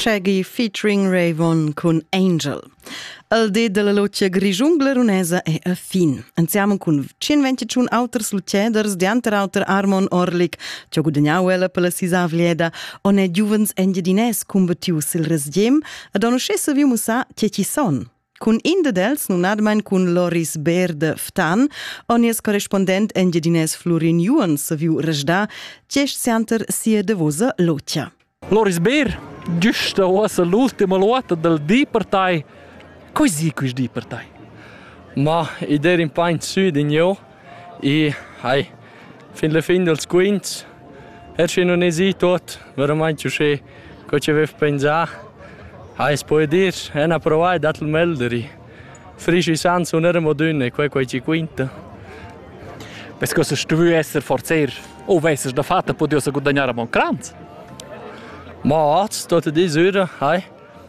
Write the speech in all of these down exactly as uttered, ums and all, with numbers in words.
Shaggy featuring Rayvon con Angel. Il dì della loccia grigiungla runesa è a fin. Insieme con cinquantadue auters luceders di anterauter Armon Orlik, che ha guadagnato ella per la sisa vlieda, on è giuvens engiadines combattius il resdiem, ad ono scessa viu musa che ci son. Con in dels nun admain con Loris Berde Ftan, on es correspondent engiadines Florin Juan se viu resda, che sianter sia de vosa loccia. Loris Ber, giusto ossa l'ultima lotta del D-Partei. Così quis D-Partei? Ma idea in paint sud in io e hai fin la fin dels quints er che non esi tot veramente che co ci avev pensa hai spoi dir è una provai dat il melderi frisci sans un era modune quei quei ci quinta Perché se stu esser forzer o vesses da fatta podio se guadagnare a Moncranz. Ma az tot di sura hai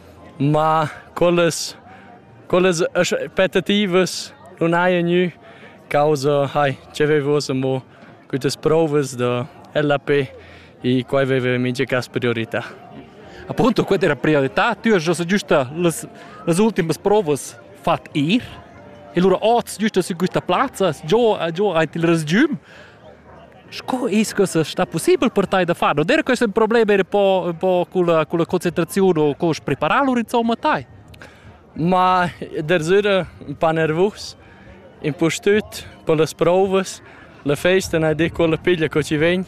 ma colles colles aspettativas non hai nu causa hai ci avevos mo queste provas da L A P e qua aveva mince cas priorità. Appunto, questa era priorità. Tu hai giusto le ultime provas fat ir e loro oz giusto su questa piazza giù giù hai il resgium. Sco è che sta possibile per te da fare? Non era questo un problema un po', un po' con, la, con la concentrazione o con prepararlo insomma te? Ma der sera un po' nervos, in postut per le provas, la festa non è quella piglia che ci viene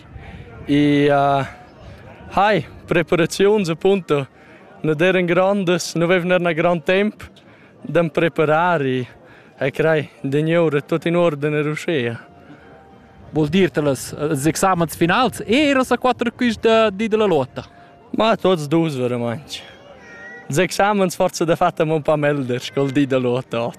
e uh, hai preparazioni appunto non erano grandi, non avevano un gran tempo da preparare e crei di ora tutto in ordine ruscia. Vuol dire che gli esami finali erano a quattro quis di della lotta? Ma tutti due veramente. Gli esami forse da fatta un po' meglio col di della lotta.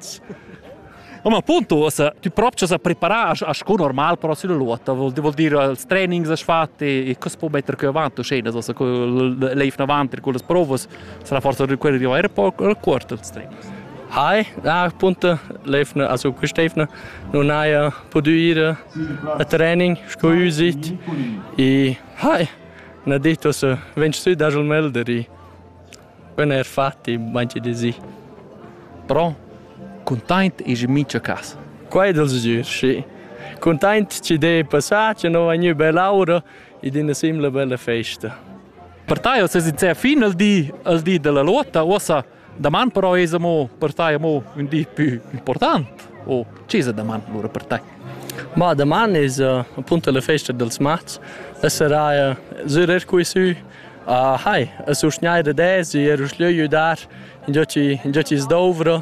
Ma appunto, se tu proprio si preparare a scuola normale per la lotta, vuol, vuol dire i training si fatti e cosa può mettere più avanti, scena, se lei in avanti con le prove sarà forse quello di un po' corto il training. Hai, appunto, lefna, also quest'efna, non hai potuto a training, scuosit e hai, non detto se venci su da il melderi, quando è fatti, mangi di sì. Però contento e mica a casa. Qua del giur, sì. Contento ci deve passare, ci non hai una bella ora e di una simile bella festa. Per te, se si dice fino al di, al di della lotta, ossa, domani però è per te un di più importante? O c'è domani allora per te? Ma domani è uh, appunto la festa del Smats. E sarà uh, zurer qui su, uh, hai, a su schneide desi, e ruslio aiutare, in giochi in giochi sdovro.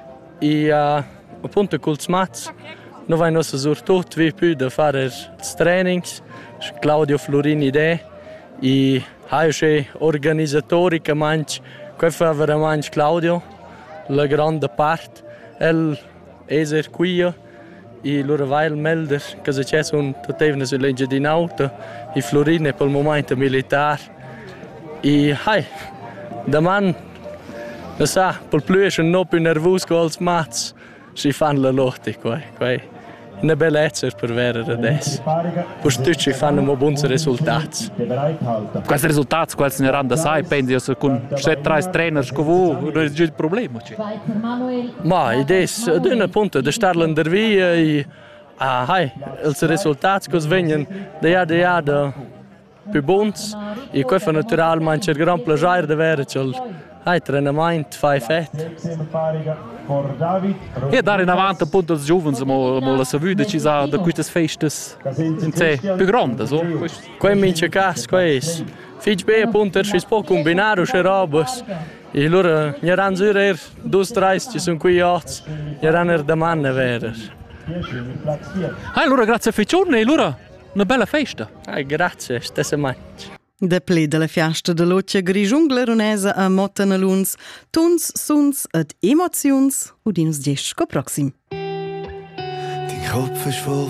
E uh, appunto col Smats, noi vai nostra sur tot vi più da fare i trainings, Claudio Florini de, e hai c'è organizzatori che mangi. Qua fa veramente Claudio, la grande parte, el è qui e loro vai il melder che se c'è un totevne sulla legge di auto e Florine per il momento militare e hai domani non sa per più è un po' più nervoso con i mats si fanno la lotta qua qua una bellezza per vedere adesso per tutti fanno buoni risultati. Questi risultati quali se ne randa sai pensi che con sette tre trainer come voi non è già il problema ma adesso ad un punto da stare in via e ah hai i risultati che vengono da di da più buoni e questo naturalmente è un gran piacere di avere hai treinamento fai fette e dare in avanti appunto ai giovani mo mo la savuta ci sa da queste feste in sé più grandi so qua in mince cas qua è fig be appunto si può combinare o robes e loro gli ranzure due tre ci sono qui otto gli ranner da manne vere allora grazie a Ficcione e allora una bella festa ah grazie stessa manche. De ple de la fiasta de loccia grigiungla runesa a Mottanaluns, tuns, suns et emoziuns, udinus diesco proxim. Dein Kopf ist voll